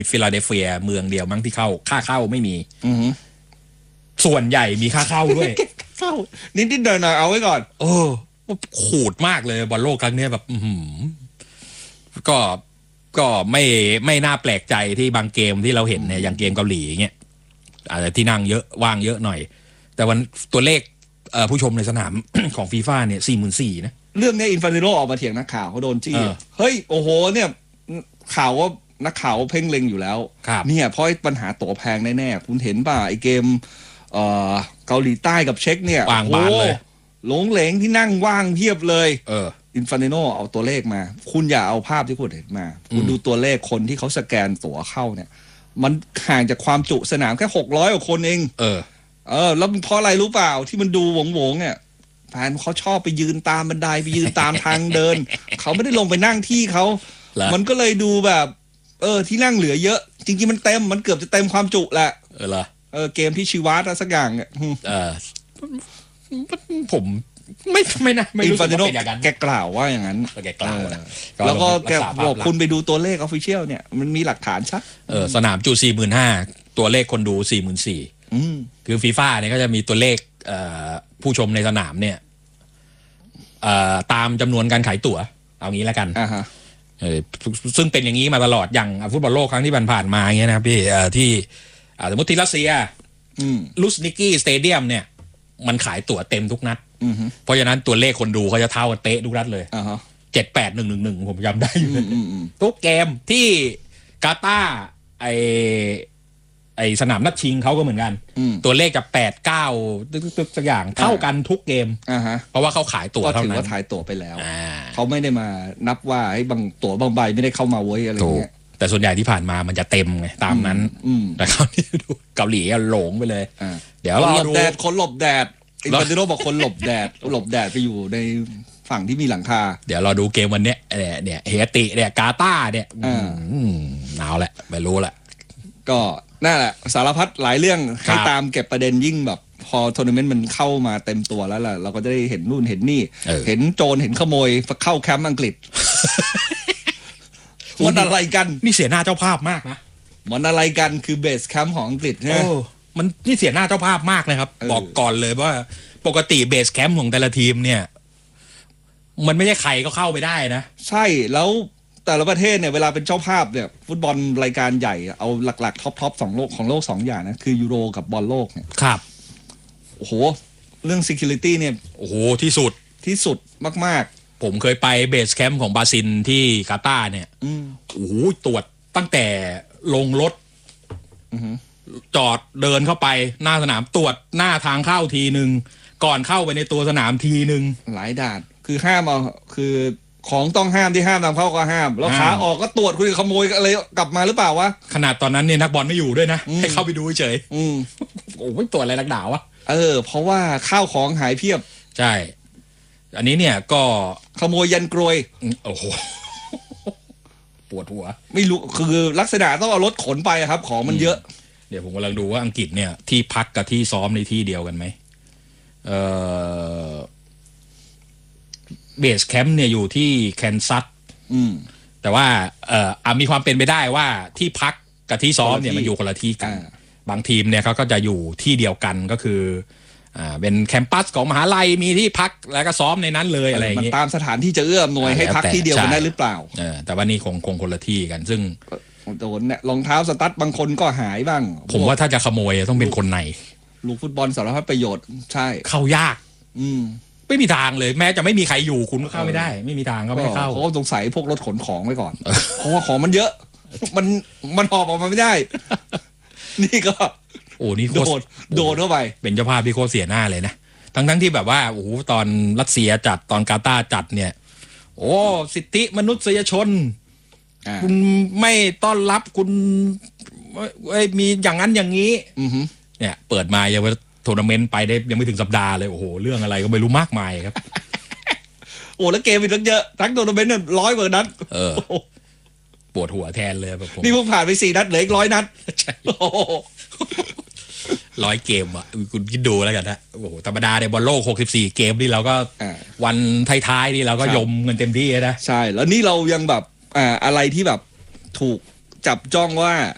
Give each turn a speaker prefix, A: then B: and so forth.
A: ฟิลาเดลเฟียเมืองเดียวมั้งที่ค่าเข้าไม่มีส่วนใหญ่มีค่าเข้าด้วย
B: เข้านิดๆหน่อยๆเอาไว้ก่อน
A: ขูดมากเลยบอลโลกครั้งนี้แบบก็ไม่น่าแปลกใจที่บางเกมที่เราเห็นเนี่ยอย่างเกมเกาหลีเงี้ยอาจจะที่นั่งเยอะว่างเยอะหน่อยแต่วันตัวเลขผู้ชมในสนาม ของฟีฟ่าเนี่ย 44,000 นะ
B: เรื่องนี้อินฟานติโนออกมาเถียงนักข่าวเขาโดนจี้เฮ้ยโอ้โหเนี่ยข่าวว่านักข่าวเพ่งเล็งอยู่แล้วเนี่ยเพราะปัญหาตั๋วแพงแน่ๆคุณเห็นป่ะไอเกมเกาหลีใต้กับเช็กเนี่ย
A: ว่างบานเลย
B: หลงเหลงที่นั่งว่างเพียบเลยอินฟานติโนเอาตัวเลขมาคุณอย่าเอาภาพที่คุณเห็นมาคุณดูตัวเลขคนที่เขาสแกนตั๋วเข้าเนี่ยมันห่างจากความจุสนามแค่600 กว่าคนเองแล้วเพราะอะไรรู้เปล่าที่มันดูหวงเนี่ยแฟนเขาชอบไปยืนตามบันไดไปยืนตามทางเดินเขาไม่ได้ลงไปนั่งที่เขามันก็เลยดูแบบที่นั่งเหลือเยอะจริงๆมันเต็มมันเกือบจะเต็มความจุแหละเกมที่ชีวัตสักอย่างเนี่ย
A: ผมไม่นะไม่รู้สึกว่าเป็นอย่างนั้น
B: แกกล่าวว่าอย่างนั้น
A: แกกล่าวนะ
B: แล้วก็แกบอกคุณไปดูตัวเลข official เนี่ยมันมีหลักฐานชัด
A: สนามจุ 45,000 ตัวเลขคนดู 44,000 คือฟีฟ่าเนี่ยก็จะมีตัวเลขผู้ชมในสนามเนี่ยตามจำนวนการขายตั๋วเอางี้แล้วกันซึ่งเป็นอย่างนี้มาตลอดอย่างฟุตบอลโลกครั้งที่ผ่านมาอย่างเงี้ยนะครับพี่ที่สมมติที่รัสเซียลูสนิกี้สเตเดียมเนี่ยมันขายตั๋วเต็มทุกนัดเพราะฉะนั้นตัวเลขคนดูเขาจะเท่ากันเป๊ะทุกนัดเลย78-111ผมจำได้อยู่ทุกเกมที่กาตาร์ไอสนามนัดชิงเขาก็เหมือนกันตัวเลขจะ8-9ตึกสักอย่างเท่ากันทุกเกมเพราะว่าเขาขายตั๋วเท่านั้น
B: ก็ถือว่าขายตั๋วไปแล้วเขาไม่ได้มานับว่าไอ้บางตั๋วบางใบไม่ได้เข้ามาเว้ยอะไรเงี้ย
A: แต่ส่วนใหญ่ที่ผ่านมามันจะเต็มไงตามนั้นแต่คราวนี้ดูเกาหลีหลงไปเลย
B: เดี๋ยวเราดูคนหลบแดดอินฟานติโนบอกคนหลบแดดไปอยู่ในฝั่งที่มีหลังคา
A: เดี๋ยวเราดูเกมวันนี้เนี่ยเฮติเนี่ยกาตาร์เนี่ยเอาแหละไม่รู้แหละ
B: ก็นั่นแหละสารพัดหลายเรื่องให้ตามเก็บประเด็นยิ่งแบบพอทัวร์นาเมนต์มันเข้ามาเต็มตัวแล้วล่ะเราก็จะได้เห็นนู่นเห็นนี่เห็นโจรเห็นขโมยเข้าแคมป์อังกฤษมันอะไรกัน
A: นี่เสียหน้าเจ้าภาพมากนะ
B: มันอะไรกันคือเบสแคมป์ของอังกฤษใช่ไหม
A: มันนี่เสียหน้าเจ้าภาพมากนะครับบอกก่อนเลยว่าปกติเบสแคมป์ของแต่ละทีมเนี่ยมันไม่ใช่ใครก็เข้าไปได้นะ
B: ใช่แล้วแต่ละประเทศเนี่ยเวลาเป็นเจ้าภาพเนี่ยฟุตบอลรายการใหญ่เอาหลักๆท็อปของโลก2 อย่างนะคือยูโรกับบอลโลกเนี่ย
A: ครับ
B: โอ้โหเรื่อง security เนี่ย
A: โอ้โหที่สุด
B: มาก
A: ๆผมเคยไปเบสแคมป์ของบราซิลที่กาตาร์เนี่ยโอ้โหตรวจตั้งแต่ลงรถจอดเดินเข้าไปหน้าสนามตรวจหน้าทางเข้าทีนึงก่อนเข้าไปในตัวสนามทีนึง
B: หลายด่านคือห้ามเอาคือของต้องห้ามที่ห้ามนำเข้าก็ห้ามแล้วขาออกก็ตรวจคุณขโมยอะไรกลับมาหรือเปล่าวะ
A: ขนาดตอนนั้นเนี่ยนักบอลไม่อยู่ด้วยนะให้เข้าไปดูเฉยโอ้ยตรวจอะไรนักหนาวะ
B: เพราะว่าข้าวของหายเพียบ
A: ใช่อันนี้เนี่ยก็
B: ขโมยยันกรวย
A: โอ้โหปวดหัว
B: ไม่รู้คือลักษณะต้องเอารถขนไปครับของมันเยอะ
A: เดี๋ยวผมกำลังดูว่าอังกฤษเนี่ยที่พักกับที่ซ้อมในที่เดียวกันไหมเบสแคมป์เนี่ยอยู่ที่แคนซัสแต่ว่ามีความเป็นไปได้ว่าที่พักกับที่ซ้อมเนี่ยมันอยู่คนละที่กันบางทีมเนี่ยเขาก็จะอยู่ที่เดียวกันก็คือเป็นแคมปัสของมหาลัยมีที่พักแล้วก็ซ้อมในนั้นเลยอะไรอย่างเงี้ย
B: ตามสถานที่จะเอื้ออำนวยให้พักที่เดียวกันได้หรือเปล่า
A: แต่ว่านี่คงคนละที่กันซึ่ง
B: โดนเนี่ยรองเท้าสตั๊ดบางคนก็หายบ้าง
A: ผมว่าถ้าจะขโมยต้องเป็นคนใน
B: ลูกฟุตบอลสารพัดประโยชน์ใช่
A: เข้ายากไม่มีทางเลยแม้จะไม่มีใครอยู่คุณก็เข้าไม่ได้ไม่มีทางก็ไม่เข้า
B: เขาสงสัยพวกรถขนของไว้ก่อนเพราะว่าของมันเยอะมันหอบออกมาไม่ได้นี่ก็
A: โอ้นี่
B: โดนเข้าไป
A: เป็นเจ้าภาพที่โคตรเสียหน้าเลยนะทั้งที่แบบว่าโอ้โหตอนรัสเซียจัดตอนกาตาร์จัดเนี่ยโอ้สิทธิมนุษยชนคุณไม่ต้อนรับคุณมีอย่างนั้นอย่างนี้เนี่ยเปิดมายังว่าทัวร์นาเมนต์ไปได้ยังไม่ถึงสัปดาห์เลยโอ้โหเรื่องอะไรก็ไม่รู้มากมายครับ
B: โอ้แล้วเกมอีกตั้งเยอะทั้งทัวร์นาเมนต์เนี่ย100 กว่านัด
A: ปวดหัวแทนเลยแบบผม
B: นี่พวกผ่านไป4 นัดเหลืออีก100 นัด
A: ใช่100 เกมอ่ะคุณคิดดูแล้วกันนะโอ้โหธรรมดาในบอลโลก64 เกมนี่เราก็วันท้ายๆนี่เราก็ยมเงินเต็มที่นะ
B: ใช่แล้วนี่เรายังแบบอะไรที่แบบถูกจับจ้องว่า